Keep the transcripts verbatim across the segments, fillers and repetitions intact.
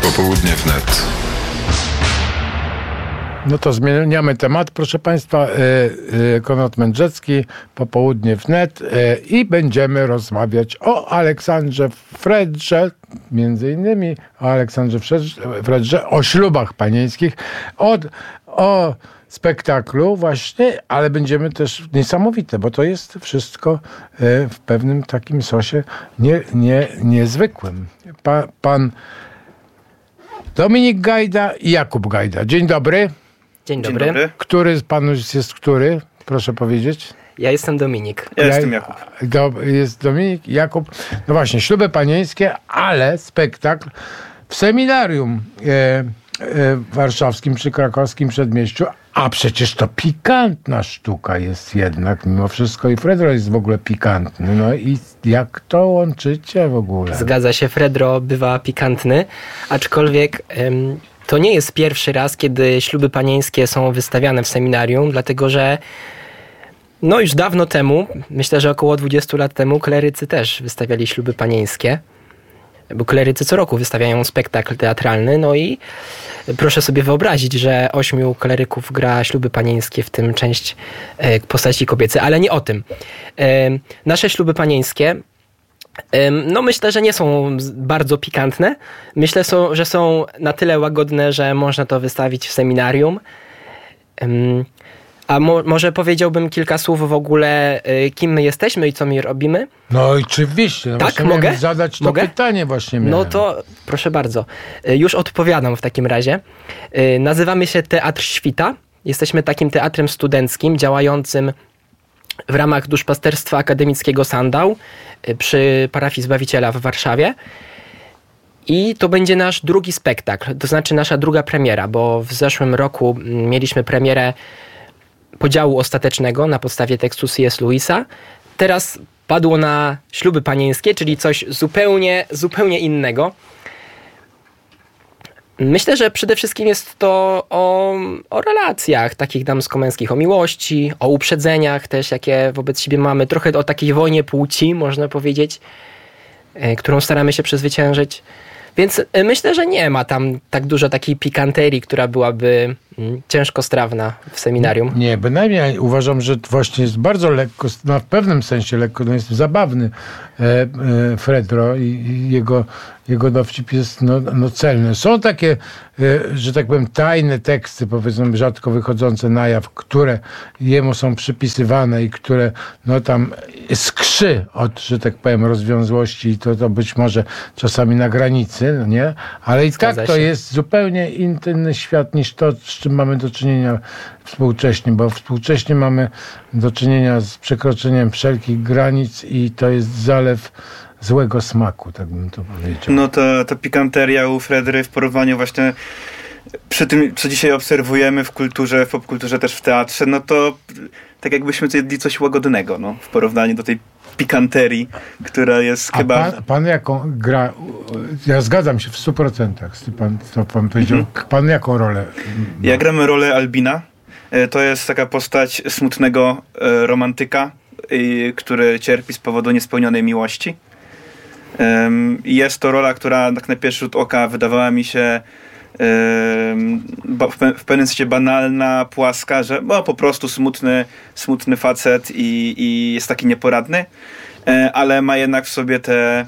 Popołudnie wnet. No to zmieniamy temat, proszę Państwa. Konrad Mędrzecki, Popołudnie wnet i będziemy rozmawiać o Aleksandrze Fredrze, między innymi o Aleksandrze Fredrze, o ślubach panieńskich, od, o spektaklu właśnie, ale będziemy też niesamowite, bo to jest wszystko w pewnym takim sosie nie, nie, niezwykłym. Pa, pan Dominik Gajda i Jakub Gajda. Dzień dobry. Dzień dobry. Dzień dobry. Który z panów jest który? Proszę powiedzieć. Ja jestem Dominik. Ja, ja jestem Jakub. Do, jest Dominik, Jakub. No właśnie, śluby panieńskie, ale spektakl w seminarium e, e, warszawskim przy krakowskim przedmieściu. A przecież to pikantna sztuka jest jednak mimo wszystko i Fredro jest w ogóle pikantny. No i jak to łączycie w ogóle? Zgadza się, Fredro bywa pikantny, aczkolwiek ym, to nie jest pierwszy raz, kiedy śluby panieńskie są wystawiane w seminarium, dlatego że no już dawno temu, myślę, że około dwudziestu lat temu, klerycy też wystawiali śluby panieńskie, bo klerycy co roku wystawiają spektakl teatralny, no i proszę sobie wyobrazić, że ośmiu kleryków gra śluby panieńskie, w tym część e, postaci kobiece, ale nie o tym. E, nasze śluby panieńskie, e, no myślę, że nie są bardzo pikantne. Myślę, są, że są na tyle łagodne, że można to wystawić w seminarium. E, A mo- może powiedziałbym kilka słów w ogóle, y, kim my jesteśmy i co my robimy? No oczywiście. No tak, mogę? Zadać to mogę? pytanie właśnie miałem. No to proszę bardzo. Y, już odpowiadam w takim razie. Y, nazywamy się Teatr Świta. Jesteśmy takim teatrem studenckim działającym w ramach Duszpasterstwa Akademickiego Sandał y, przy parafii Zbawiciela w Warszawie. I to będzie nasz drugi spektakl, to znaczy nasza druga premiera, bo w zeszłym roku mieliśmy premierę Podziału ostatecznego na podstawie tekstu C S. Lewisa. Teraz padło na śluby panieńskie, czyli coś zupełnie, zupełnie innego. Myślę, że przede wszystkim jest to o, o relacjach takich damsko-męskich, o miłości, o uprzedzeniach też, jakie wobec siebie mamy. Trochę o takiej wojnie płci, można powiedzieć, którą staramy się przezwyciężyć. Więc myślę, że nie ma tam tak dużo takiej pikanterii, która byłaby mm, ciężko strawna w seminarium. Nie, bynajmniej uważam, że właśnie jest bardzo lekko, no w pewnym sensie lekko, no jest zabawny e, e, Fredro i, i jego, jego dowcip jest no, no celny. Są takie, e, że tak powiem, tajne teksty, powiedzmy rzadko wychodzące na jaw, które jemu są przypisywane i które no tam skrzy od, że tak powiem, rozwiązłości i to, to być może czasami na granicy, no nie? Ale i Zgadza tak to się. jest zupełnie inny świat niż to, z czym mamy do czynienia współcześnie, bo współcześnie mamy do czynienia z przekroczeniem wszelkich granic i to jest zalew złego smaku, tak bym to powiedział. No to, to pikanteria u Fredry w porównaniu właśnie przy tym, co dzisiaj obserwujemy w kulturze, w popkulturze, też w teatrze, no to tak jakbyśmy jedli coś łagodnego, no, w porównaniu do tej pikanterii, która jest A chyba... pan, pan jaką gra... Ja zgadzam się w stu procentach z tym, pan, co pan powiedział. Mhm. Pan jaką rolę? Ja gram rolę Albina. To jest taka postać smutnego romantyka, który cierpi z powodu niespełnionej miłości. Jest to rola, która tak na pierwszy rzut oka wydawała mi się w pewnym sensie banalna, płaska, że no, po prostu smutny, smutny facet i, i jest taki nieporadny, ale ma jednak w sobie tę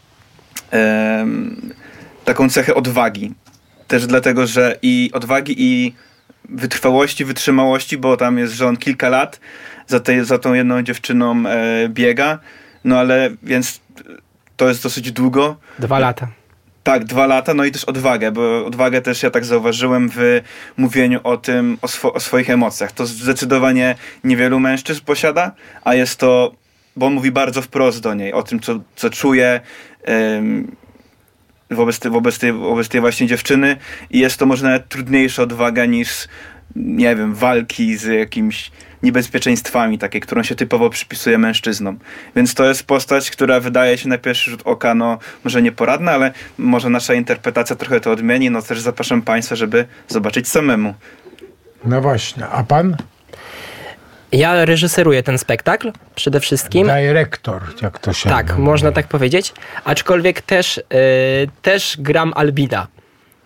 taką cechę odwagi. Też dlatego, że i odwagi, i wytrwałości, wytrzymałości, bo tam jest, że on kilka lat za, tej, za tą jedną dziewczyną e, biega, no ale więc to jest dosyć długo. Dwa lata. Tak, dwa lata, no i też odwagę, bo odwagę też ja tak zauważyłem w mówieniu o tym, o, swo, o swoich emocjach. To zdecydowanie niewielu mężczyzn posiada, a jest to, bo on mówi bardzo wprost do niej, o tym, co, co czuje ym, wobec, te, wobec, tej, wobec tej właśnie dziewczyny i jest to może nawet trudniejsza odwaga niż, nie wiem, walki z jakimś niebezpieczeństwami, takie, którą się typowo przypisuje mężczyznom. Więc to jest postać, która wydaje się na pierwszy rzut oka, no może nieporadna, ale może nasza interpretacja trochę to odmieni. No też zapraszam Państwa, żeby zobaczyć samemu. No właśnie, a pan? Ja reżyseruję ten spektakl przede wszystkim. Dyrektor, jak to się Tak, mówi. można tak powiedzieć. Aczkolwiek też, yy, też gram Albina.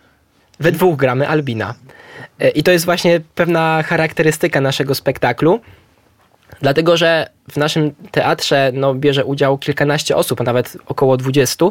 We dwóch gramy Albina. I to jest właśnie pewna charakterystyka naszego spektaklu, dlatego że w naszym teatrze no, bierze udział kilkanaście osób, a nawet około dwudziestu.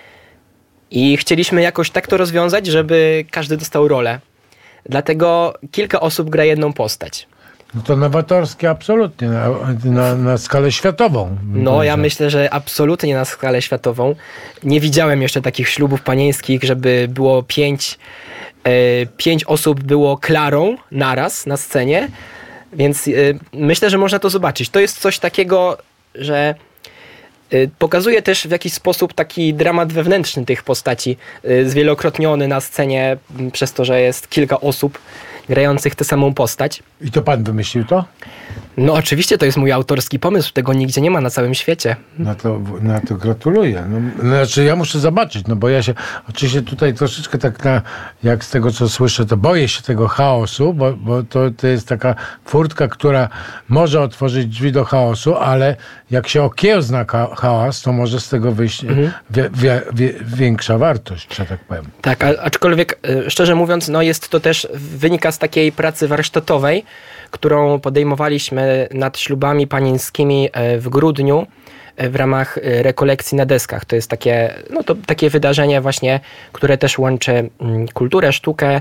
I chcieliśmy jakoś tak to rozwiązać, żeby każdy dostał rolę. Dlatego kilka osób gra jedną postać. No to nowatorskie absolutnie, na, na, na skalę światową. No ja myślę, że absolutnie na skalę światową. Nie widziałem jeszcze takich ślubów panieńskich, żeby było pięć, e, pięć osób było Klarą naraz na scenie. Więc e, myślę, że można to zobaczyć. To jest coś takiego, że e, pokazuje też w jakiś sposób taki dramat wewnętrzny tych postaci. E, zwielokrotniony na scenie m, przez to, że jest kilka osób grających tę samą postać. I to pan wymyślił to? No oczywiście to jest mój autorski pomysł, tego nigdzie nie ma na całym świecie. No to, no to gratuluję. No, znaczy ja muszę zobaczyć, no bo ja się oczywiście tutaj troszeczkę tak na, jak z tego co słyszę, to boję się tego chaosu, bo, bo to, to jest taka furtka, która może otworzyć drzwi do chaosu, ale jak się okiełzna cha- chaos, to może z tego wyjść mhm. wie, wie, wie, większa wartość, że tak powiem. Tak, a, aczkolwiek szczerze mówiąc, no jest to też, wynika z takiej pracy warsztatowej, którą podejmowaliśmy nad ślubami panieńskimi w grudniu w ramach rekolekcji na deskach. To jest takie, no to takie wydarzenie właśnie, które też łączy kulturę, sztukę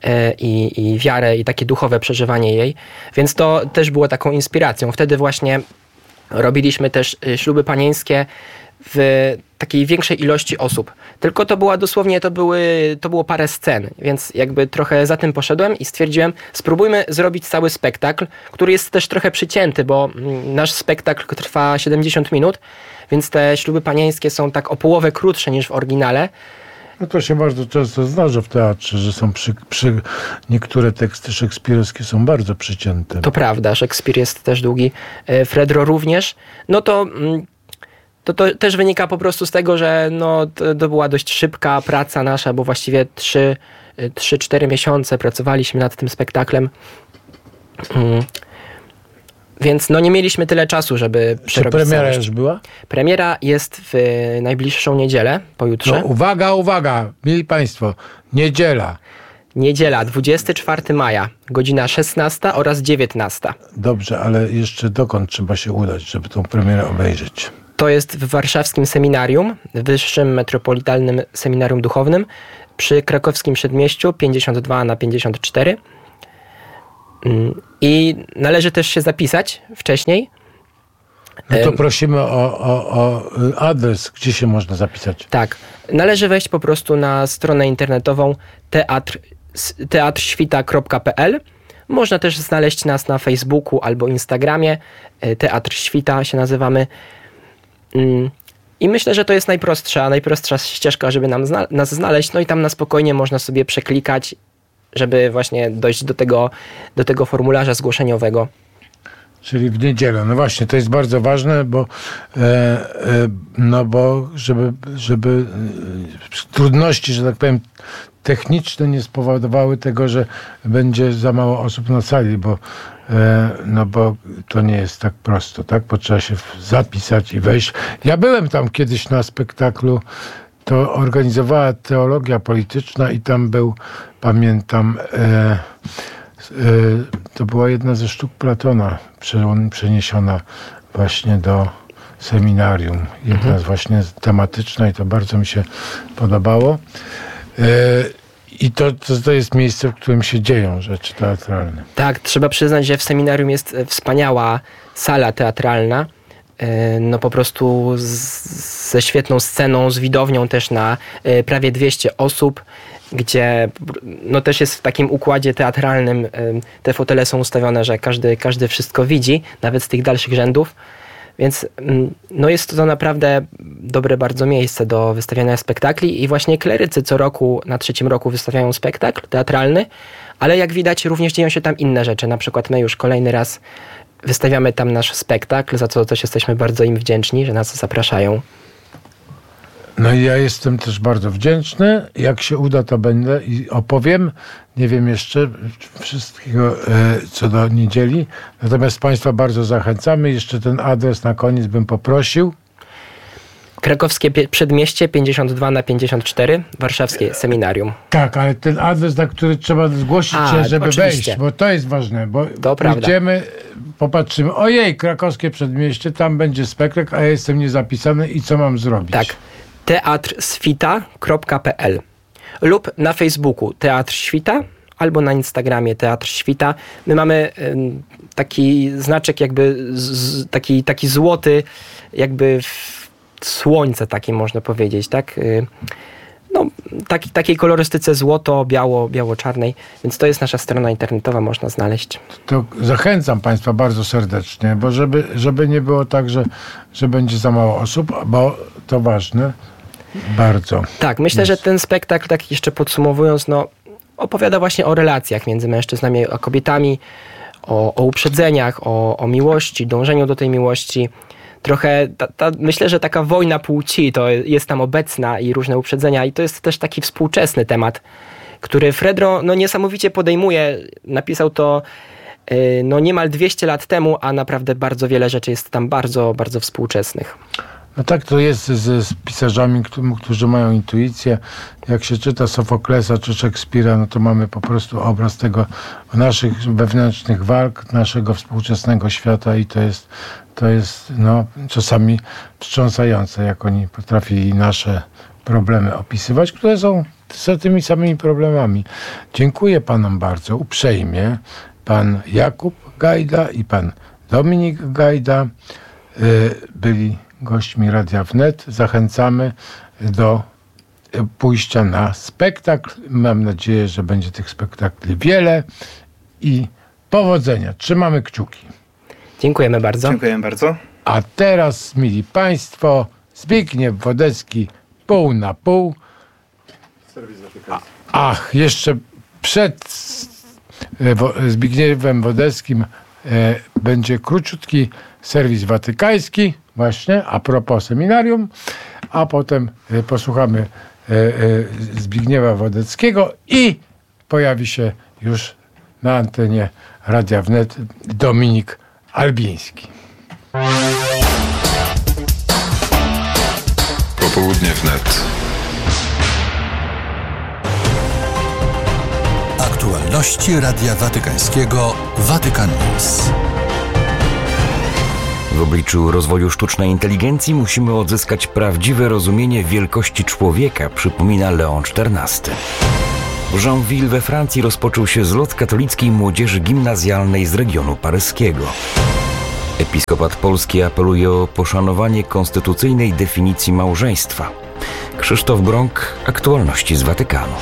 i, i wiarę i takie duchowe przeżywanie jej. Więc to też było taką inspiracją. Wtedy właśnie robiliśmy też śluby panieńskie w takiej większej ilości osób. Tylko to była dosłownie, to, były, to było parę scen, więc jakby trochę za tym poszedłem i stwierdziłem, spróbujmy zrobić cały spektakl, który jest też trochę przycięty, bo nasz spektakl trwa siedemdziesiąt minut, więc te śluby panieńskie są tak o połowę krótsze niż w oryginale. No to się bardzo często zdarza w teatrze, że są przy, przy niektóre teksty szekspirowskie są bardzo przycięte. To prawda, Szekspir jest też długi, Fredro również. No to To, to też wynika po prostu z tego, że no, to, to była dość szybka praca nasza, bo właściwie trzy cztery miesiące pracowaliśmy nad tym spektaklem. Mm. Więc no, nie mieliśmy tyle czasu, żeby przerobić Czy premiera całość. już była? Premiera jest w najbliższą niedzielę, pojutrze. No, uwaga, uwaga, mili państwo, niedziela. Niedziela, dwudziestego czwartego maja, godzina szesnasta oraz dziewiętnasta. Dobrze, ale jeszcze dokąd trzeba się udać, żeby tą premierę obejrzeć? To jest w warszawskim seminarium, Wyższym Metropolitalnym Seminarium Duchownym przy Krakowskim Przedmieściu pięćdziesiąt dwa na pięćdziesiąt cztery. I należy też się zapisać wcześniej. No to prosimy o, o, o adres, gdzie się można zapisać. Tak, należy wejść po prostu na stronę internetową teatr, teatrświta kropka p l. Można też znaleźć nas na Facebooku albo Instagramie. Teatr Świta się nazywamy. I myślę, że to jest najprostsza, najprostsza ścieżka, żeby nam zna- nas znaleźć. No i tam na spokojnie można sobie przeklikać, żeby właśnie dojść do tego, do tego formularza zgłoszeniowego. Czyli w niedzielę. No właśnie, to jest bardzo ważne, bo e, e, no bo żeby, żeby e, trudności, że tak powiem, techniczne nie spowodowały tego, że będzie za mało osób na sali, bo e, no bo to nie jest tak prosto, tak? Bo trzeba się zapisać i wejść. Ja byłem tam kiedyś na spektaklu, to organizowała Teologia Polityczna i tam był, pamiętam, e, to była jedna ze sztuk Platona przeniesiona właśnie do seminarium. Jedna mhm. właśnie tematyczna i to bardzo mi się podobało. I to, to, to jest miejsce, w którym się dzieją rzeczy teatralne. Tak, trzeba przyznać, że w seminarium jest wspaniała sala teatralna. No po prostu z, ze świetną sceną, z widownią też na prawie dwieście osób, gdzie no też jest w takim układzie teatralnym, te fotele są ustawione, że każdy, każdy wszystko widzi, nawet z tych dalszych rzędów, więc no jest to naprawdę dobre bardzo miejsce do wystawiania spektakli i właśnie klerycy co roku, na trzecim roku wystawiają spektakl teatralny, ale jak widać również dzieją się tam inne rzeczy, na przykład my już kolejny raz wystawiamy tam nasz spektakl, za co też jesteśmy bardzo im wdzięczni, że nas zapraszają. No i ja jestem też bardzo wdzięczny. Jak się uda, to będę i opowiem. Nie wiem jeszcze wszystkiego e, co do niedzieli. Natomiast Państwa bardzo zachęcamy. Jeszcze ten adres na koniec bym poprosił. Krakowskie Przedmieście pięćdziesiąt dwa na pięćdziesiąt cztery, warszawskie seminarium. Tak, ale ten adres, na który trzeba zgłosić A, się, żeby oczywiście. wejść, bo to jest ważne, bo To prawda. pójdziemy, popatrzymy, ojej, Krakowskie Przedmieście, tam będzie spektakl, a ja jestem niezapisany i co mam zrobić? Tak, teatr swita kropka p l lub na Facebooku Teatr Świta, albo na Instagramie Teatr Świta. My mamy ym, taki znaczek jakby, z, z, taki, taki złoty, jakby w słońce takie można powiedzieć, tak? Yy, no, taki, takiej kolorystyce złoto, biało, biało-czarnej, więc to jest nasza strona internetowa, można znaleźć. To zachęcam Państwa bardzo serdecznie, bo żeby, żeby nie było tak, że, że będzie za mało osób, bo to ważne bardzo. Tak, myślę, jest. że ten spektakl, tak jeszcze podsumowując, no, opowiada właśnie o relacjach między mężczyznami a kobietami, o, o uprzedzeniach, o, o miłości, dążeniu do tej miłości. Trochę, ta, ta, myślę, że taka wojna płci to jest tam obecna i różne uprzedzenia i to jest też taki współczesny temat, który Fredro no, niesamowicie podejmuje. Napisał to yy, no, niemal dwieście lat temu, a naprawdę bardzo wiele rzeczy jest tam bardzo, bardzo współczesnych. No tak to jest z, z pisarzami, którzy mają intuicję. Jak się czyta Sofoklesa czy Szekspira, no to mamy po prostu obraz tego naszych wewnętrznych walk, naszego współczesnego świata i to jest, to jest no, czasami wstrząsające, jak oni potrafili nasze problemy opisywać, które są, są tymi samymi problemami. Dziękuję panom bardzo uprzejmie. Pan Jakub Gajda i pan Dominik Gajda yy, byli gośćmi Radia Wnet. Zachęcamy do pójścia na spektakl. Mam nadzieję, że będzie tych spektakli wiele i powodzenia. Trzymamy kciuki. Dziękujemy bardzo. Dziękujemy bardzo. A teraz, mili Państwo, Zbigniew Wodecki pół na pół. A, ach, jeszcze przed Zbigniewem Wodeckim e, będzie króciutki serwis watykański, właśnie a propos seminarium, a potem e, posłuchamy e, e, Zbigniewa Wodeckiego i pojawi się już na antenie Radia Wnet Dominik Albiński. Popołudnie Wnet. Aktualności Radia Watykańskiego Vatican News. W obliczu rozwoju sztucznej inteligencji musimy odzyskać prawdziwe rozumienie wielkości człowieka, przypomina Leon czternasty. W Jeanville we Francji rozpoczął się zlot katolickiej młodzieży gimnazjalnej z regionu paryskiego. Episkopat Polski apeluje o poszanowanie konstytucyjnej definicji małżeństwa. Krzysztof Brąk, aktualności z Watykanu.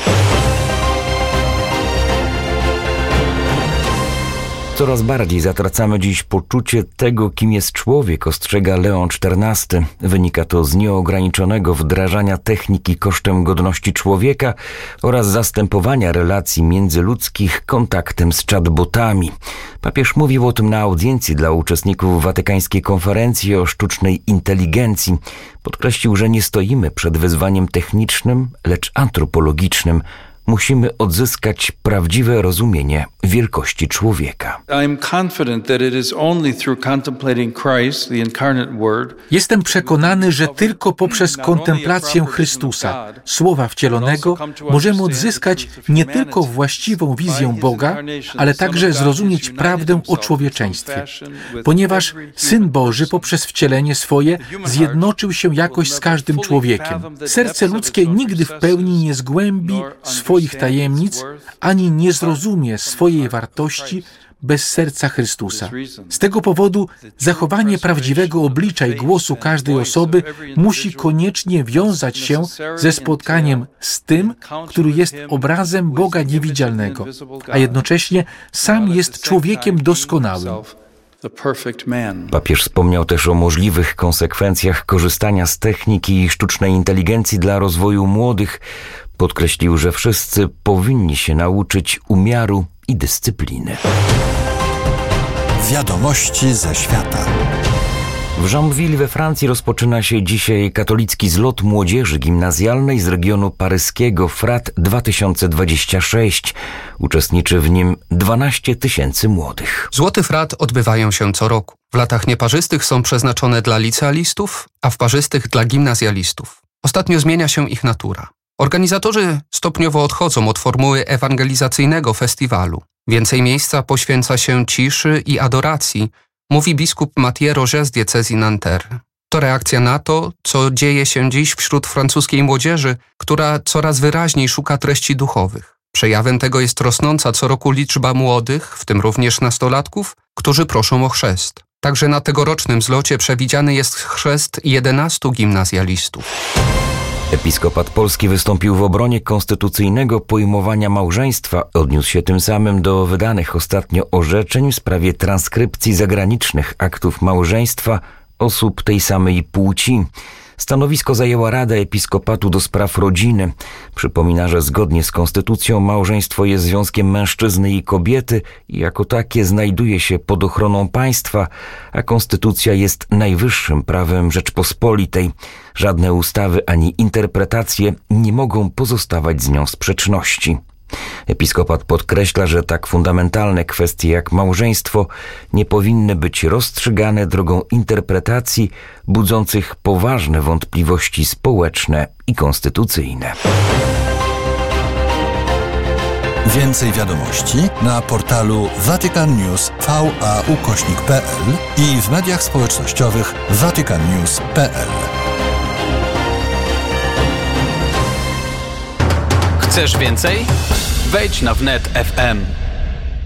Coraz bardziej zatracamy dziś poczucie tego, kim jest człowiek, ostrzega Leon czternasty. Wynika to z nieograniczonego wdrażania techniki kosztem godności człowieka oraz zastępowania relacji międzyludzkich kontaktem z chatbotami. Papież mówił o tym na audiencji dla uczestników watykańskiej konferencji o sztucznej inteligencji. Podkreślił, że nie stoimy przed wyzwaniem technicznym, lecz antropologicznym. Musimy odzyskać prawdziwe rozumienie wielkości człowieka. Jestem przekonany, że tylko poprzez kontemplację Chrystusa, Słowa Wcielonego, możemy odzyskać nie tylko właściwą wizję Boga, ale także zrozumieć prawdę o człowieczeństwie. Ponieważ Syn Boży poprzez wcielenie swoje zjednoczył się jakoś z każdym człowiekiem. Serce ludzkie nigdy w pełni nie zgłębi swoich ich tajemnic, ani nie zrozumie swojej wartości bez serca Chrystusa. Z tego powodu zachowanie prawdziwego oblicza i głosu każdej osoby musi koniecznie wiązać się ze spotkaniem z tym, który jest obrazem Boga niewidzialnego, a jednocześnie sam jest człowiekiem doskonałym. Papież wspomniał też o możliwych konsekwencjach korzystania z techniki i sztucznej inteligencji dla rozwoju młodych. Podkreślił, że wszyscy powinni się nauczyć umiaru i dyscypliny. Wiadomości ze świata. W Jeanville we Francji rozpoczyna się dzisiaj katolicki zlot młodzieży gimnazjalnej z regionu paryskiego F R A T dwa tysiące dwadzieścia sześć. Uczestniczy w nim dwanaście tysięcy młodych. Zloty F R A T odbywają się co roku. W latach nieparzystych są przeznaczone dla licealistów, a w parzystych dla gimnazjalistów. Ostatnio zmienia się ich natura. Organizatorzy stopniowo odchodzą od formuły ewangelizacyjnego festiwalu. Więcej miejsca poświęca się ciszy i adoracji, mówi biskup Mathieu Roger z diecezji Nanterre. To reakcja na to, co dzieje się dziś wśród francuskiej młodzieży, która coraz wyraźniej szuka treści duchowych. Przejawem tego jest rosnąca co roku liczba młodych, w tym również nastolatków, którzy proszą o chrzest. Także na tegorocznym zlocie przewidziany jest chrzest jedenastu gimnazjalistów. Episkopat Polski wystąpił w obronie konstytucyjnego pojmowania małżeństwa. Odniósł się tym samym do wydanych ostatnio orzeczeń w sprawie transkrypcji zagranicznych aktów małżeństwa osób tej samej płci. Stanowisko zajęła Rada Episkopatu do spraw rodziny. Przypomina, że zgodnie z konstytucją małżeństwo jest związkiem mężczyzny i kobiety i jako takie znajduje się pod ochroną państwa, a konstytucja jest najwyższym prawem Rzeczpospolitej. Żadne ustawy ani interpretacje nie mogą pozostawać z nią w sprzeczności. Episkopat podkreśla, że tak fundamentalne kwestie jak małżeństwo nie powinny być rozstrzygane drogą interpretacji budzących poważne wątpliwości społeczne i konstytucyjne. Więcej wiadomości na portalu Vatican News V A ukośnik P L i w mediach społecznościowych vatican news kropka p l. Chcesz więcej? Wejdź na wnet kropka f m.